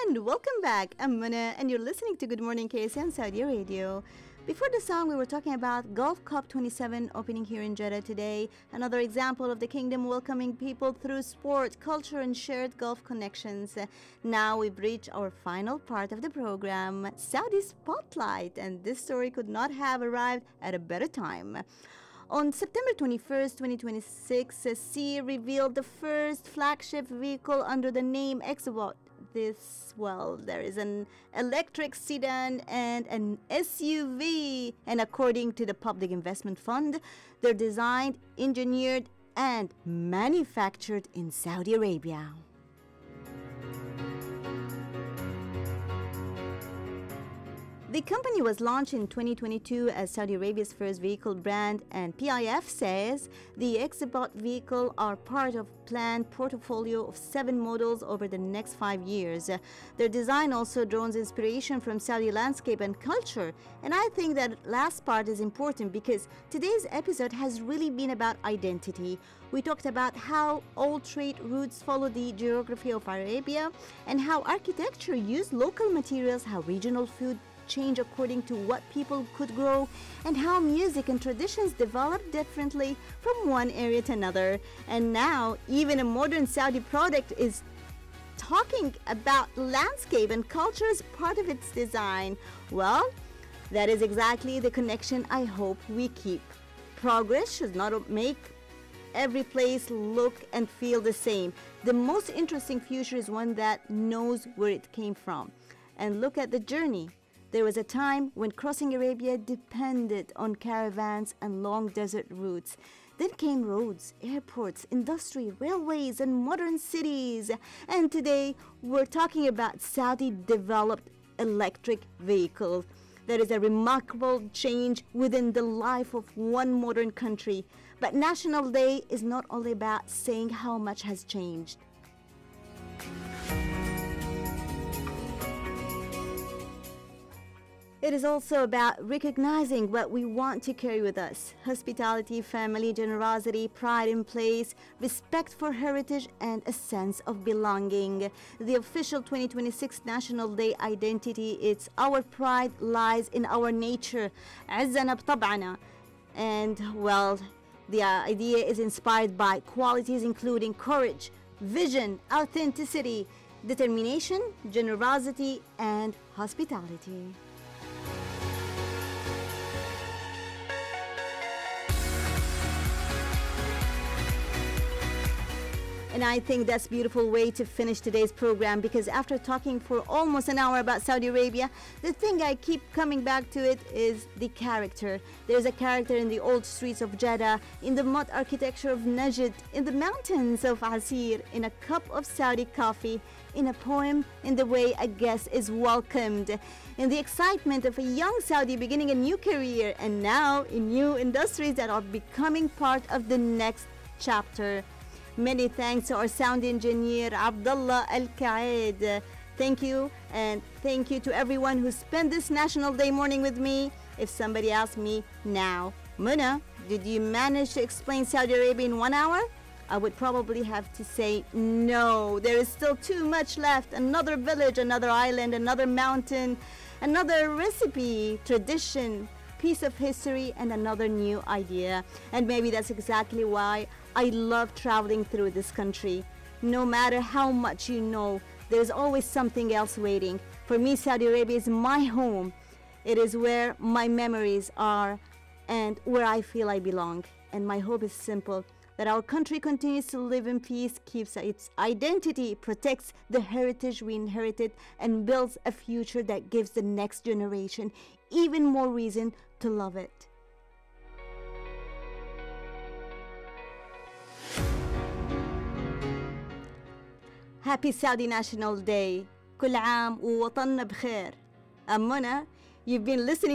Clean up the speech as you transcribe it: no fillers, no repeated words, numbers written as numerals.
and welcome back. I'm Muna, and you're listening to Good Morning KSM Saudi Radio. Before the song, we were talking about Gulf Cup 27 opening here in Jeddah today. Another example of the kingdom welcoming people through sport, culture, and shared Gulf connections. Now we've reached our final part of the program, Saudi Spotlight, and this story could not have arrived at a better time. On September 21st, 2026, Sea revealed the first flagship vehicle under the name Exobot. There is an electric sedan and an SUV. And according to the Public Investment Fund, they're designed, engineered, and manufactured in Saudi Arabia. The company was launched in 2022 as Saudi Arabia's first vehicle brand, and PIF says the Exobot vehicle are part of planned portfolio of 7 models over the next 5 years. Their design also draws inspiration from Saudi landscape and culture, and I think that last part is important because today's episode has really been about identity. We talked about how old trade routes follow the geography of Arabia and how architecture used local materials, how regional food change according to what people could grow, and how music and traditions develop differently from one area to another. And now even a modern Saudi product is talking about landscape and culture as part of its design. Well, that is exactly the connection I hope we keep. Progress should not make every place look and feel the same. The most interesting future is one that knows where it came from. And look at the journey. There was a time when crossing Arabia depended on caravans and long desert routes. Then came roads, airports, industry, railways, and modern cities. And today, we're talking about Saudi-developed electric vehicles. There is a remarkable change within the life of one modern country. But National Day is not only about saying how much has changed. It is also about recognizing what we want to carry with us. Hospitality, family, generosity, pride in place, respect for heritage, and a sense of belonging. The official 2026 National Day identity, it's our pride lies in our nature. عزنا بطبعنا. And well, the idea is inspired by qualities including courage, vision, authenticity, determination, generosity, and hospitality. And I think that's a beautiful way to finish today's program, because after talking for almost an hour about Saudi Arabia, the thing I keep coming back to it is the character. There's a character in the old streets of Jeddah, in the mud architecture of Najd, in the mountains of Asir, in a cup of Saudi coffee, in a poem, in the way a guest is welcomed, in the excitement of a young Saudi beginning a new career, and now in new industries that are becoming part of the next chapter. Many thanks to our sound engineer, Abdullah Al-Qaed. Thank you, and thank you to everyone who spent this National Day morning with me. If somebody asked me now, Muna, did you manage to explain Saudi Arabia in 1 hour? I would probably have to say no. There is still too much left. Another village, another island, another mountain, another recipe, tradition, piece of history, and another new idea. And maybe that's exactly why I love traveling through this country. No matter how much you know, there's always something else waiting. For me, Saudi Arabia is my home. It is where my memories are and where I feel I belong. And my hope is simple, that our country continues to live in peace, keeps its identity, protects the heritage we inherited, and builds a future that gives the next generation even more reason to love it. Happy Saudi National Day. كل عام ووطننا بخير. I'm Muna. You've been listening